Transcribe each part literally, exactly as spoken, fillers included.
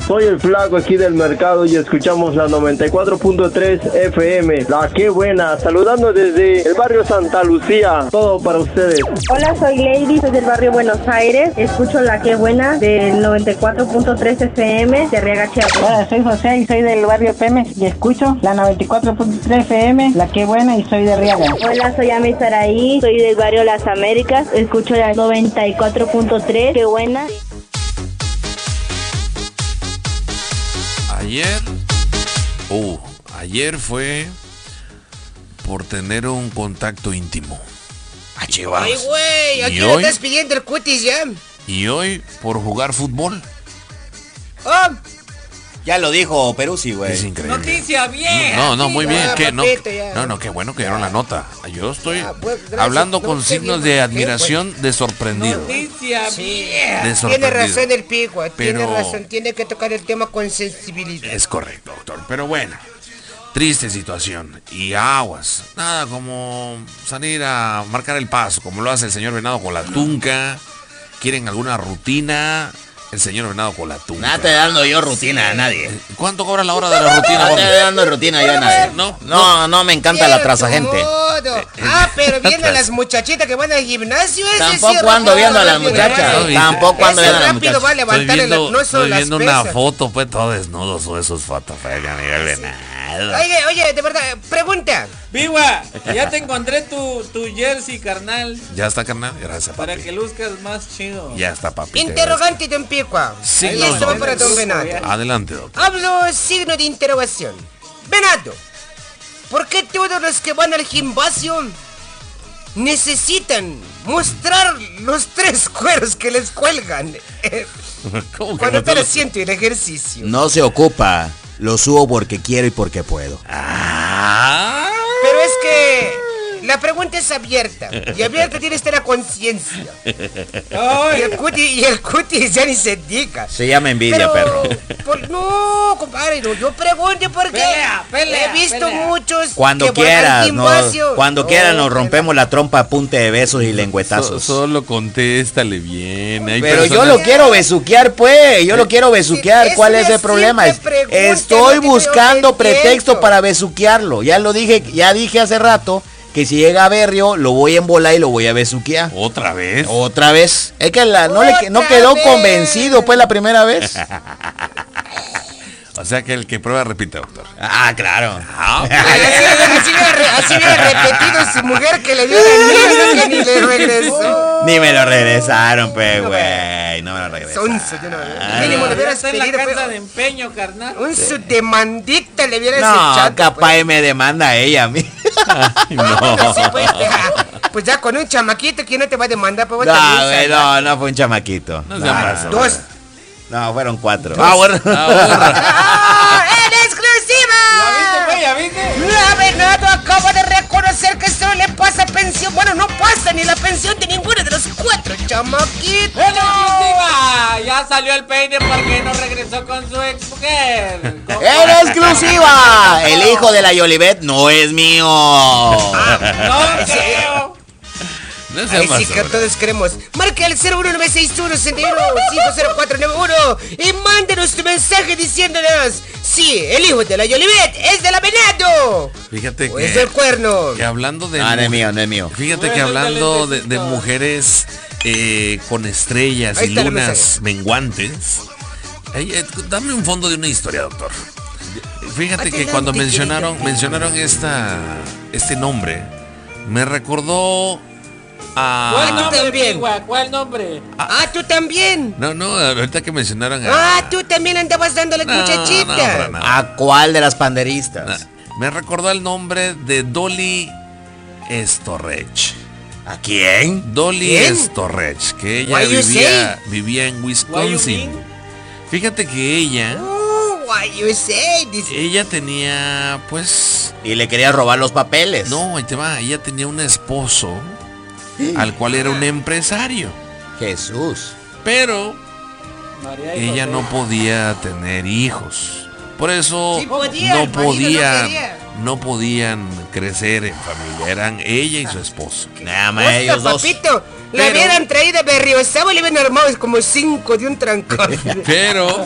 Soy el flaco aquí del mercado y escuchamos la noventa y cuatro punto tres F M. La que buena. Saludando desde el barrio Santa Lucía. Todo para ustedes. Hola, soy Lady, soy del barrio Buenos Aires. Escucho la que buena del noventa y cuatro punto tres F M de Arriaga, Chiapas. Hola, soy José y soy del barrio Pemex y escucho la noventa y cuatro punto tres F M, la que buena, y soy de Arriaga. Hola, soy Ami Saraí, soy del barrio Las Américas. Escucho la noventa y cuatro punto tres, qué buena. Ayer, uh, ayer fue por tener un contacto íntimo. Ay, güey, aquí le estás pidiendo el cutis ya. Y hoy por jugar fútbol. Oh. Ya lo dijo Peruzzi, güey. Es increíble. Noticia bien. No, no, muy bien. Ah, ¿Qué? No, papito, ya. no, no, qué bueno que dieron la nota. Yo estoy Ah, pues, gracias. hablando No, con qué signos bien, de qué admiración, de sorprendido. Noticia Sí. bien. De Tiene sorprendido. razón el pico, tiene Pero- razón, tiene que tocar el tema con sensibilidad. Es correcto, doctor. Pero bueno, triste situación. Y aguas. Nada como salir a marcar el paso, como lo hace el señor Venado con la tunca. ¿Quieren alguna rutina? El señor Venado con la tunca. Nada estoy dando yo rutina a nadie. ¿Cuánto cobra la hora de la rutina? No Jorge? estoy dando rutina yo a nadie. No, No, no me encanta la traza gente. Ah, pero vienen a las muchachitas que van al gimnasio. Ese Tampoco sí, ando rápido, viendo a las rápido, muchachas. rápido. Tampoco ando Ese viendo a las rápido muchachas. va a Estoy levantar el, viendo, no solo estoy las viendo una pesas. foto, pues todo desnudo, o esos fotos, pues, a Miguel Venado. Oye, oye, de verdad, pregunta. Viva, ya te encontré tu, tu jersey, carnal. Ya está, carnal. Gracias, papi. Para que luzcas más chido. Ya está, papi. Interrogante, don Picua. Sí, Y no, esto va no. para don Venado. Adelante, doctor. Hablo signo de interrogación. Venado, ¿por qué todos los que van al gimnasio necesitan mostrar los tres cueros que les cuelgan ¿Cómo que cuando no te están lo- haciendo el ejercicio? No se ocupa. Lo subo porque quiero y porque puedo. Ah. Pero es que la pregunta es abierta. Y abierta tiene que estar la conciencia. Y el cuti, y el cuti ya ni se diga. Se llama envidia, Pero, perro. por- no, compadre, no, yo pregunto porque Pelea, pelea, he visto pelea. muchos Cuando que van al quieras, no, gimnasio. cuando No, quieras nos pero- rompemos la trompa a punta de besos y So- lengüetazos. solo contéstale bien. Hay Pero yo personas- lo quiero besuquear, pues. Yo lo quiero besuquear. es ¿Cuál una es el problema? simple pregunta, Estoy no te buscando creo que pretexto entiendo. para besuquearlo. Ya lo dije, ya dije hace rato que si llega a Berrio lo voy a embolar y lo voy a besuquear. ¿Otra vez? Otra vez. Es que la, no, le, que- no Otra quedó vez. convencido, pues, la primera vez. O sea que el que prueba repite, doctor. Ah, claro. Así, así había re- así había repetido su mujer que le dio la niña que ni le regresó. Ni me lo regresaron, pues, güey. No me lo regresaron. Sonso, yo no- Ah, mínimo le Ya hubieras está en la pedido, casa pero- de empeño, carnal. un su demandita le hubieras No, echado. capaz pues. me demanda ella a mí. Ay, no. Bueno, sí, pues, ya. Pues ya con un chamaquito, ¿quién no te va a demandar? Pues, vos No, también, güey, Sara. no, no fue un chamaquito. No No, sean paso. Dos. no, fueron cuatro. Ah, bueno. ¡Ah! ¡En exclusiva! ¿Ya viste, güey? ¿Ya viste? La Venado acaba de reconocer que solo le pasa pensión. Bueno, no pasa ni la pensión de ninguno de los cuatro chamaquitos. ¡En exclusiva! Ya salió el peine porque no regresó con su ex mujer. Con- ¡En exclusiva! El hijo de la Yolivet no es mío. No creo. No sean Ay, sí, que paso. todos queremos. Marca el cero uno nueve seis uno seis uno cinco cero cuatro nueve uno y mándenos tu mensaje diciéndonos sí, el hijo de la Yolivet es de la Venado Fíjate o es del que, cuerno. que hablando de... Ah, no es mu- mío, no es mío. Fíjate Bueno, que hablando de, dale, de besito. mujeres eh, con estrellas Ahí y está el lunas mensaje. menguantes. Ey, eh, dame un fondo de una historia, doctor. Fíjate que Adelante, cuando querida. mencionaron mencionaron esta este nombre, me recordó ¿Cuál a... nombre, también. Pigua? ¿Cuál nombre? Ah, tú también. No, no, ahorita que mencionaron a... Ah, tú también andabas dándole No, muchachita. no, para nada. ¿A cuál de las panderistas? Me recordó el nombre de Dolly Storrech. ¿A quién? Dolly ¿Quién? Storrech, que ella Why you vivía, vivía en Why you Wisconsin. mean? Fíjate que ella, Oh, why you say this? ella tenía, pues, Y le quería robar los papeles. no, ahí te va, ella tenía un esposo al cual era un empresario, Jesús. pero María y ella José. no podía tener hijos. Por eso Sí podía, no el marido no podían, quería. no podían crecer en familia, eran ella y su esposo. Nada más Oiga, ellos dos. papito, La Pero- hubieran traído de Berriosaba y le hubieran armado como cinco de un trancón. Pero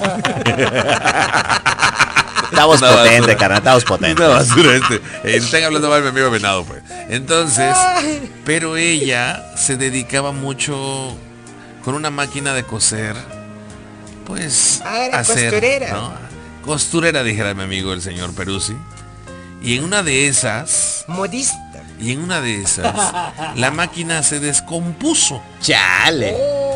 Estamos Una potentes, basura. carnal, estamos potentes. Una basura este. Eh, están hablando mal de mi amigo Venado, pues. Entonces, pero ella se dedicaba mucho con una máquina de coser, pues, Ah, era a hacer, costurera. ¿no? Costurera, dijera mi amigo el señor Peruzzi. Y en una de esas, Modista. y en una de esas, la máquina se descompuso Chale.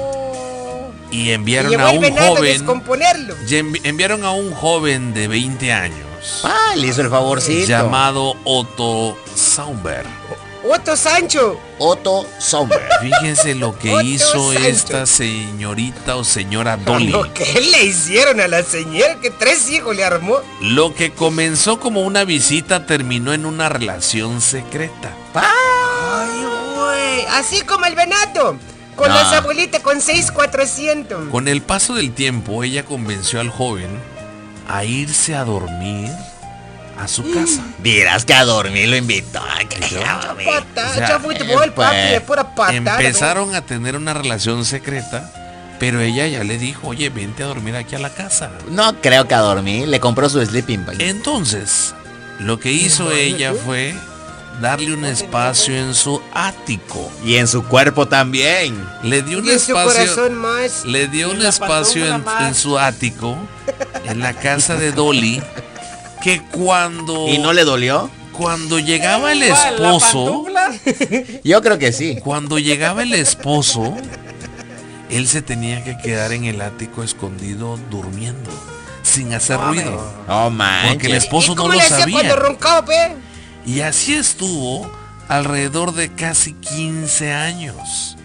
y Y enviaron llevó a el un venado a joven, descomponerlo. y envi- enviaron a un joven de veinte años Ah, le hizo el favorcito. llamado Otto Saumberg. Otto Sancho. Otto Somber. Fíjense lo que Otto hizo Sancho. esta señorita o señora Dolly. Lo que le hicieron a la señora que tres hijos le armó. Lo que comenzó como una visita terminó en una relación secreta. Ay, güey. Así como el venato. Con Ah. las abuelitas con seis cuatrocientos. Con el paso del tiempo, ella convenció al joven a irse a dormir a su casa. Dirás que a dormir lo invitó. Ay, que Yo- a dormir. Patada, O sea, ya fútbol, pues, papi, de pura patada. Empezaron a tener una relación secreta, pero ella ya le dijo, oye, vente a dormir aquí a la casa. No creo que a dormir. Le compró su sleeping bag. Entonces, lo que hizo ella fue darle un espacio en su ático. Y en su cuerpo también. Le dio un Y en su espacio, corazón más. le dio un la espacio en, pantufla más. en su ático, en la casa de Dolly, que cuando, ¿Y no le dolió? cuando llegaba el ¿Cuál, la esposo, pantufla? Yo creo que sí. cuando llegaba el esposo, él se tenía que quedar en el ático escondido durmiendo, sin hacer ruido, Oh, porque el man. esposo ¿Y no cómo lo le hacía sabía. cuando roncaba, pe? Y así estuvo alrededor de casi quince años.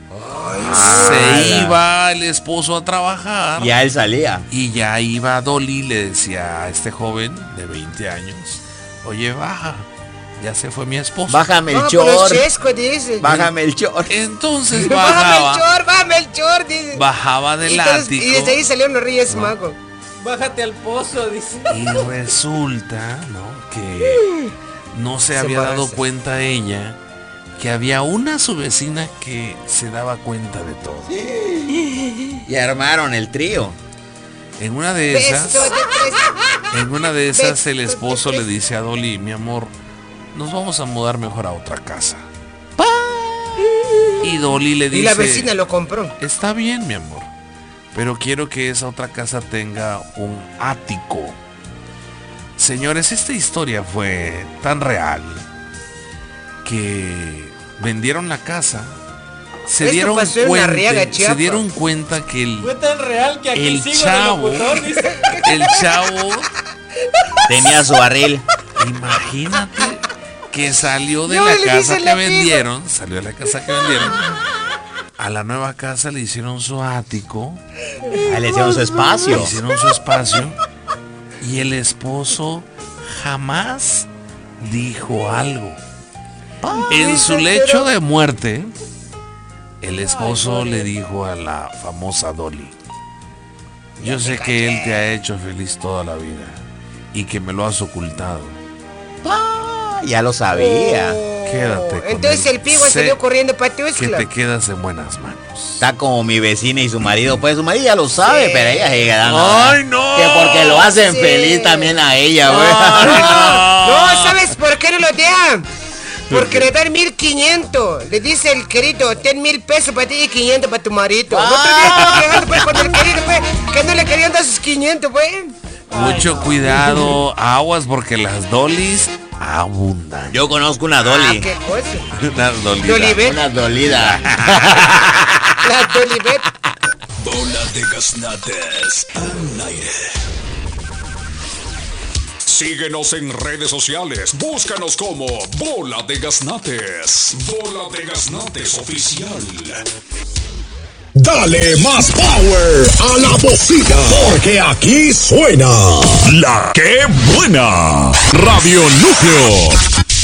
Se iba el esposo a trabajar Ya él salía. y ya iba Dolly y le decía a este joven de veinte años, oye, baja, ya se fue mi esposo. Bájame el No, por los short. chescos, dice. Bájame el short. Entonces Bájame el bajaba, chor, bájame el chor, dice. bajaba del Y entonces- ático Y desde ahí salieron los Reyes Magos. Bájate al pozo, dice. y resulta, ¿no?, que no se Se había dado embaraza. cuenta ella que había una su vecina que se daba cuenta de todo. Y armaron el trío. En una de Beso esas, de tres. en una de esas el Beso de esposo le tres. dice a Dolly, mi amor, nos vamos a mudar mejor a otra casa. Y Dolly le Y dice, la vecina lo compró. está bien, mi amor, pero quiero que esa otra casa tenga un ático. Señores, esta historia fue tan real que vendieron la casa, se Esto dieron pasó en cuenta, Arriaga, se Chiapas. dieron cuenta que el, Fue tan real que aquí el sigo chavo, de locutor, dice. el chavo, Tenía su barril. imagínate que salió de No, la le casa dicen que la piba. vendieron, salió de la casa que vendieron, a la nueva casa le hicieron su ático, Ahí le hicieron su le espacio. hicieron su espacio y el esposo jamás dijo algo. En su lecho de muerte, el esposo le dijo a la famosa Dolly, yo sé que él te ha hecho feliz toda la vida y que me lo has ocultado. Ah, ya lo sabía. Quédate con Entonces él. el pigo Sé salió corriendo para que Tuxtla. te quedas en buenas manos. Está como mi vecina y su marido. Pues su marido ya lo sabe, Sí. pero ella sigue dando. ¡Ay, no! Que porque lo hacen Sí. feliz también a ella, güey. ¡Ay, No, ¿sabes por qué no lo dejan? Porque le dan mil quinientos. Le dice el querido, ten mil pesos para ti y quinientos para tu marido. El otro día estaba quejando pues con el querido, pues, que no le querían dar sus quinientos, pues. Mucho cuidado, aguas, porque las dolis abundan. Yo conozco una Ah, Dolly. qué cosa. Una dolida. Dolibet. Una dolida. La Dolibet. Bola de gaznates al aire. Síguenos en redes sociales. Búscanos como Bola de Gaznates. Bola de Gaznates Oficial. Dale más power a la bocina, porque aquí suena La Que Buena. Radio Núcleo.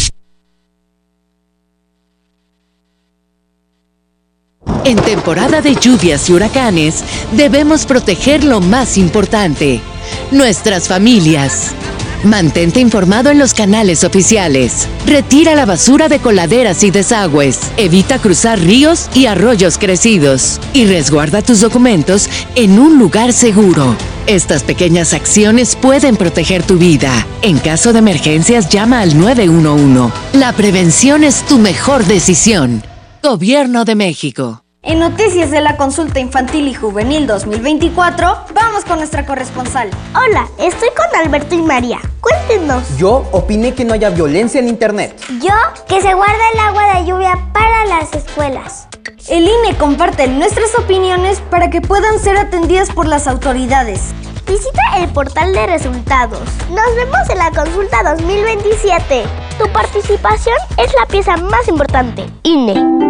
En temporada de lluvias y huracanes, debemos proteger lo más importante, nuestras familias. Mantente informado en los canales oficiales. Retira la basura de coladeras y desagües. Evita cruzar ríos y arroyos crecidos. Y resguarda tus documentos en un lugar seguro. Estas pequeñas acciones pueden proteger tu vida. En caso de emergencias, llama al nueve uno uno. La prevención es tu mejor decisión. Gobierno de México. En Noticias de la Consulta Infantil y Juvenil dos mil veinticuatro, vamos con nuestra corresponsal. Hola, estoy con Alberto y María. Cuéntenos. Yo opiné que no haya violencia en internet. Yo, que se guarda el agua de lluvia para las escuelas. El I N E comparte nuestras opiniones para que puedan ser atendidas por las autoridades. Visita el portal de resultados. Nos vemos en la consulta dos mil veintisiete. Tu participación es la pieza más importante. I N E.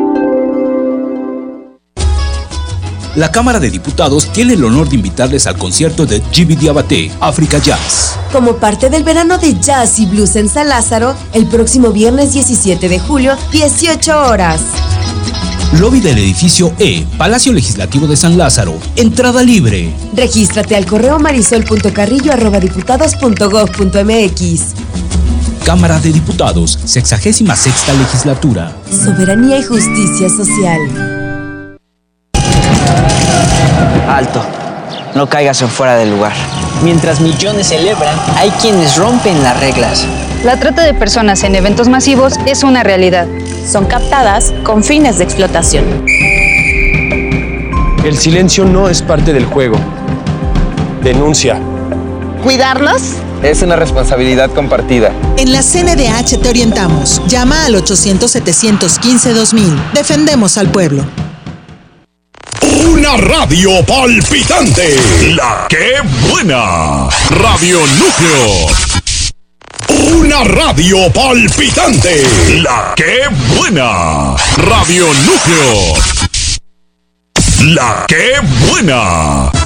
La Cámara de Diputados tiene el honor de invitarles al concierto de Djiby Diabaté, Africa Jazz. Como parte del verano de jazz y blues en San Lázaro, el próximo viernes diecisiete de julio, dieciocho horas. Lobby del edificio E, Palacio Legislativo de San Lázaro. Entrada libre. Regístrate al correo marisol punto carrillo arroba diputados punto gob punto mx. Cámara de Diputados, sexagésima sexta legislatura. Soberanía y justicia social. Alto, no caigas en fuera del lugar. Mientras millones celebran, hay quienes rompen las reglas. La trata de personas en eventos masivos es una realidad. Son captadas con fines de explotación. El silencio no es parte del juego. Denuncia. ¿Cuidarnos? Es una responsabilidad compartida. En la C N D H te orientamos. Llama al ochocientos, setecientos quince, dos mil. Defendemos al pueblo. Una radio palpitante. La que buena. Radio Núcleo. Una radio palpitante. La que buena. Radio Núcleo. La que buena.